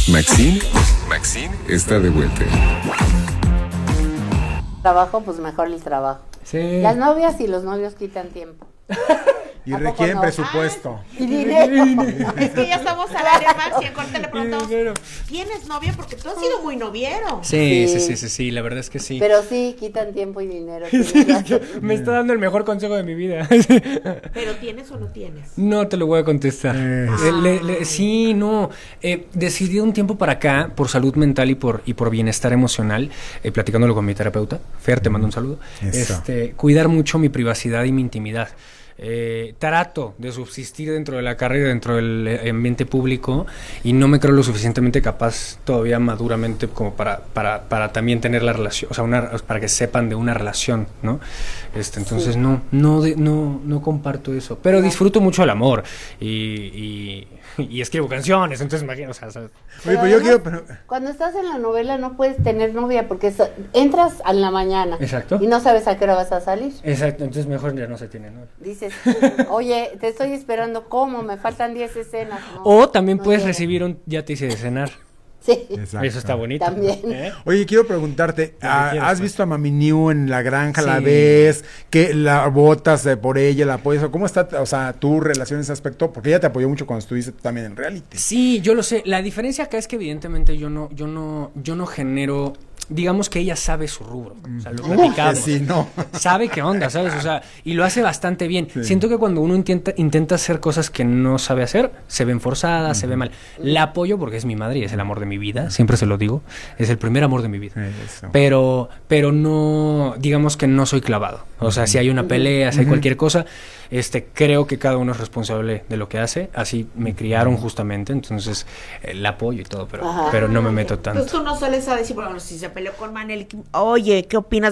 Maxine está de vuelta. Trabajo, pues mejor el trabajo. Sí. Las novias y los novios quitan tiempo. Y requieren presupuesto. Y dinero. Es que ya estamos al área, Max, y en corte le preguntamos, ¿tienes novia? Porque tú has sido muy noviero. Sí, la verdad es que sí. Pero sí, quitan tiempo y dinero. Me está dando el mejor consejo de mi vida. ¿Pero tienes o no tienes? No te lo voy a contestar. Sí, no. Decidí un tiempo para acá, por salud mental y por bienestar emocional, platicándolo con mi terapeuta, Fer, te mando un saludo. Cuidar mucho mi privacidad y mi intimidad. Trato de subsistir dentro de la carrera, dentro del ambiente público, y no me creo lo suficientemente capaz todavía maduramente como para también tener la relación, o sea, para que sepan de una relación, ¿no? Entonces sí. no comparto eso, pero disfruto mucho el amor y escribo canciones, entonces imagino, o sea, Oye, pero yo quiero... Cuando estás en la novela no puedes tener novia porque entras a la mañana. Exacto. Y no sabes a qué hora vas a salir. Exacto, entonces mejor ya no se tiene novia. Dices, oye, te estoy esperando, ¿cómo? Me faltan 10 escenas. No, o también no puedes llega. recibir ya te hice de cenar. Sí. Exacto. Eso está bonito. También. Oye, quiero preguntarte, ¿has visto a Mami New en La Granja? Sí. ¿La ves? ¿Qué la votas por ella? ¿La apoyas? ¿Cómo está, o sea, tu relación en ese aspecto? Porque ella te apoyó mucho cuando estuviste también en reality. Sí, yo lo sé. La diferencia acá es que evidentemente yo no genero, digamos que ella sabe su rubro. O sea, lo platicamos. Sí, no. Sabe qué onda, ¿sabes? O sea, y lo hace bastante bien. Sí. Siento que cuando uno intenta hacer cosas que no sabe hacer, se ven forzadas, se ve mal. La apoyo porque es mi madre y es el amor de mi vida, siempre se lo digo. Es el primer amor de mi vida. Eso. Pero no, digamos que no soy clavado. O sea, si hay una pelea, si hay cualquier cosa, creo que cada uno es responsable de lo que hace. Así me criaron justamente, entonces la apoyo y todo, pero no me meto tanto. Pues tú no sueles a decir, bueno, si se peleó con Manel, oye, ¿qué opinas